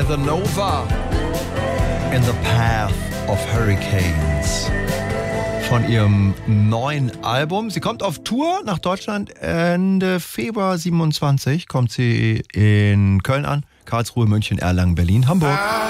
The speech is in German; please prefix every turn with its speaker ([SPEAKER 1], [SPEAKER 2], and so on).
[SPEAKER 1] Heather Nova. In the Path of Hurricanes. Von ihrem neuen Album. Sie kommt auf Tour nach Deutschland. Ende Februar 27 kommt sie in Köln an. Karlsruhe, München, Erlangen, Berlin, Hamburg.